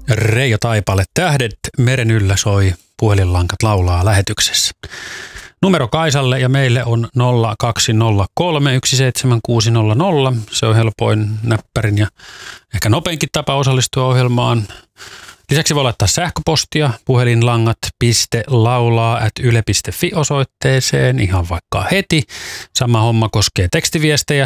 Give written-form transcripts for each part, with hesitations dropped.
Reijo Taipale, Tähdet meren yllä soi, puhelinlankat laulaa lähetyksessä. Numero Kaisalle ja meille on 0203 17600. Se on helpoin, näppärin ja ehkä nopeinkin tapa osallistua ohjelmaan. Lisäksi voi laittaa sähköpostia puhelinlangat.laulaa@yle.fi osoitteeseen ihan vaikka heti. Sama homma koskee tekstiviestejä.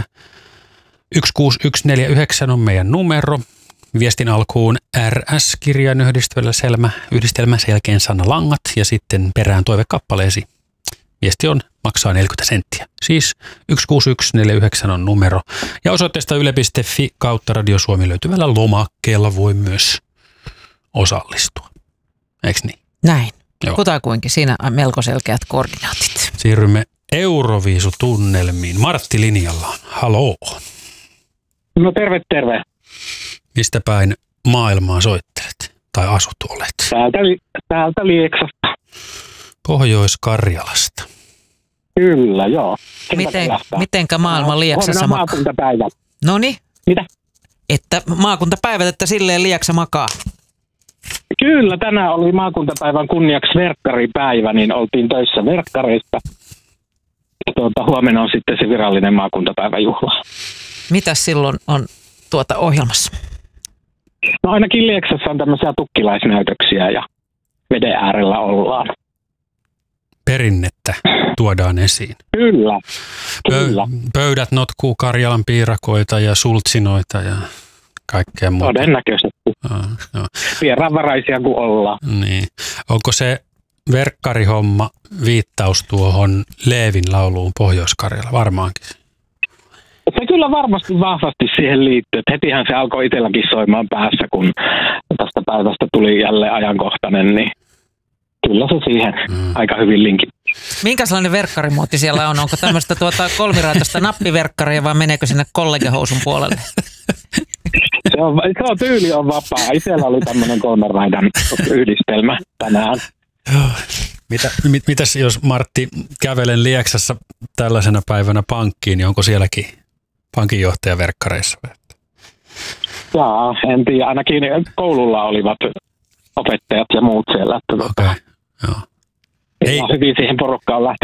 16149 on meidän numero. Viestin alkuun RS-kirjan yhdistelmä, sen jälkeen sana langat ja sitten perään toivekappaleesi. Viesti maksaa 40 senttiä. Siis 16149 on numero. Ja osoitteesta yle.fi kautta Radio Suomi löytyvällä lomakkeella voi myös osallistua. Eiks niin? Näin. Joo. Kutakuinkin. Siinä on melko selkeät koordinaatit. Siirrymme Euroviisutunnelmiin. Martti linjalla. Haloo. No terve. Mistä päin maailmaa soittelet tai asut olet? Täältä Lieksasta. Pohjois-Karjalasta. Kyllä, joo. Mitenkä maailma Lieksassa makaa? Maakuntapäivä. Noniin. Mitä? Että maakuntapäivät, että silleen Lieksa makaa. Kyllä, tänään oli maakuntapäivän kunniaksi verkkaripäivä, niin oltiin töissä verkkareista. Huomenna on sitten se virallinen maakuntapäiväjuhla. Mitäs silloin on ohjelmassa? No ainakin Lieksassa on tämmöisiä tukkilaisnäytöksiä ja veden äärellä ollaan. Perinnettä tuodaan esiin. Kyllä. Pöydät notkuu Karjalan piirakoita ja sultsinoita ja kaikkea muuta. Todennäköisesti. Vieraanvaraisia kuin ollaan. Niin. Onko se verkkarihomma viittaus tuohon Leevin lauluun Pohjois-Karjala? Varmaankin. Se kyllä varmasti vahvasti siihen liittyy. Hetihän se alkoi itselläkin soimaan päässä, kun tästä päivästä tuli jälleen ajankohtainen, niin kyllä se siihen aika hyvin linkin. Minkälainen verkkarimuotti siellä on? Onko tämmöistä kolmiraitaista nappiverkkaria vai meneekö sinne kollegahousun puolelle? Se on tyyli on vapaa. Itsellä oli tämmöinen 3 raidan yhdistelmä tänään. Mitäs jos Martti kävelen Lieksassa tällaisena päivänä pankkiin, niin onko sielläkin pankinjohtaja verkkareissa? Jaa, en tiedä. Ainakin koululla olivat opettajat ja muut siellä. Okei, joo. Hyvin siihen porukkaan